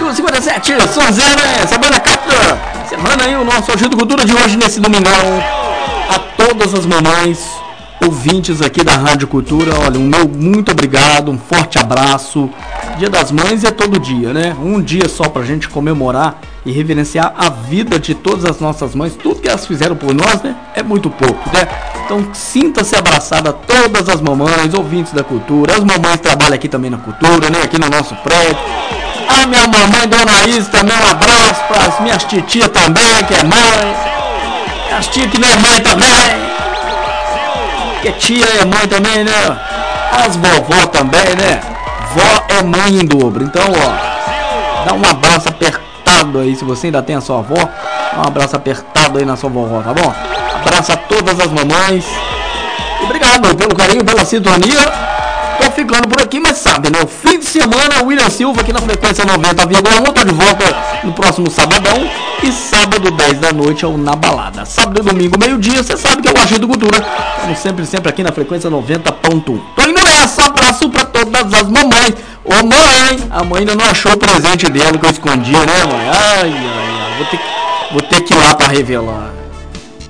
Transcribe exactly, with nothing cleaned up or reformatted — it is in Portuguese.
duas e cinquenta e sete, São Zé, né? Semana Capta. Semana aí o nosso Agito Cultura de hoje nesse domingão. A todas as mamães, ouvintes aqui da Rádio Cultura, olha, um meu muito obrigado, um forte abraço. Dia das Mães é todo dia, né? Um dia só pra gente comemorar e reverenciar a vida de todas as nossas mães. Tudo que elas fizeram por nós, né? É muito pouco, né? Então sinta-se abraçada todas as mamães, ouvintes da cultura. As mamães trabalham aqui também na cultura, né? Aqui no nosso prédio. A minha mamãe, Dona Isa, também um abraço para as minhas titias também, que é mãe. As tias que não é mãe também. Que tia é mãe também, né? As vovó também, né? Vó é mãe em dobro. Então, ó, dá um abraço apertado aí. Se você ainda tem a sua avó, dá um abraço apertado aí na sua vovó, tá bom? Abraço a todas as mamães. Obrigado pelo carinho, pela sintonia. Tô ficando por aqui, mas sabe, né? O fim de semana, William Silva aqui na frequência noventa vírgula um. Tô de volta no próximo sabadão. E sábado, dez da noite, é o Na Balada. Sábado e domingo, meio-dia, você sabe que é o Agito Cultura. Estamos sempre, sempre aqui na frequência noventa ponto um. Tô indo nessa, abraço pra todas as mamães. Ô mãe, a mãe ainda não achou o presente dela que eu escondi, né, mãe? Ai, ai, ai, vou ter que, vou ter que ir lá pra revelar.